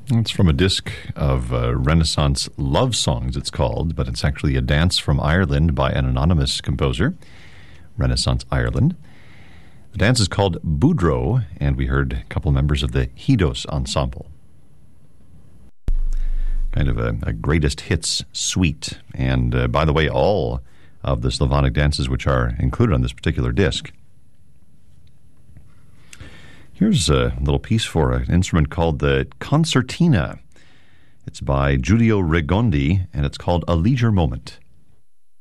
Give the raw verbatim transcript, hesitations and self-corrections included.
It's from a disc of uh, Renaissance love songs, it's called, but it's actually a dance from Ireland by an anonymous composer, Renaissance Ireland. The dance is called Boudreaux, and we heard a couple members of the Hidos Ensemble. Kind of a, a greatest hits suite. And uh, by the way, all of the Slavonic dances which are included on this particular disc. Here's a little piece for an instrument called the concertina. It's by Giulio Regondi, and it's called A Leisure Moment.